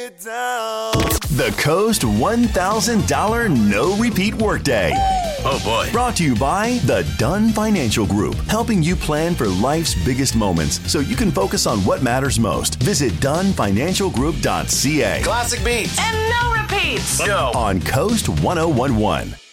The Coast $1,000 No Repeat Workday. Oh boy. Brought to you by the Dunn Financial Group, helping you plan for life's biggest moments so you can focus on what matters most. Visit DunnFinancialGroup.ca. Classic beats. And no repeats. Go. On Coast 1011.